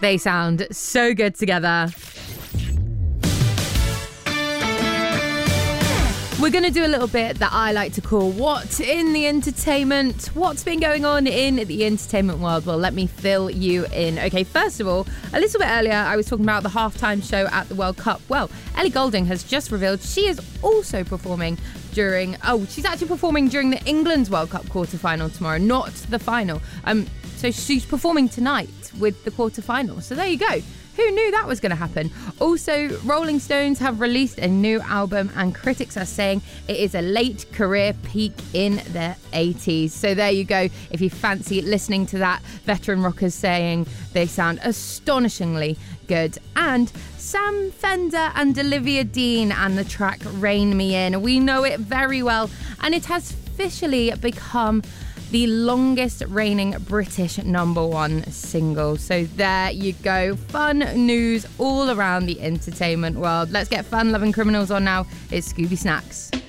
They sound so good together. We're going to do a little bit that I like to call What's in the Entertainment. What's been going on in the entertainment world? Well, let me fill you in. Okay, first of all, a little bit earlier, I was talking about the halftime show at the World Cup. Well, Ellie Goulding has just revealed she is also performing she's actually performing during the England's World Cup quarterfinal tomorrow, not the final. So she's performing tonight with the quarterfinal. So there you go. Who knew that was going to happen? Also, Rolling Stones have released a new album and critics are saying it is a late career peak in their 80s. So there you go. If you fancy listening to that, veteran rockers saying they sound astonishingly good. And Sam Fender and Olivia Dean and the track Rain Me In. We know it very well, and it has officially become the longest reigning British #1 single. So there you go. Fun news all around the entertainment world. Let's get fun-loving criminals on now. It's Scooby Snacks.